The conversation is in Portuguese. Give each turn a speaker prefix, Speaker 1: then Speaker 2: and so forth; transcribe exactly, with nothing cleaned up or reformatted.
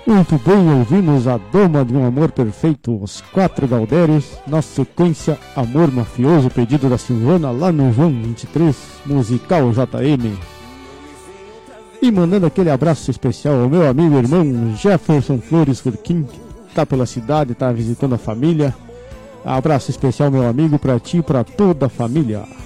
Speaker 1: Muito bem, ouvimos a Doma de um Amor Perfeito, os Quatro Galderes. Na sequência, Amor Mafioso, pedido da Silvana lá no João vinte e três, musical J M. E mandando aquele abraço especial ao meu amigo e irmão Jefferson Flores Furquim, que tá pela cidade, tá visitando a família. Abraço especial, meu amigo, pra ti e pra toda a família.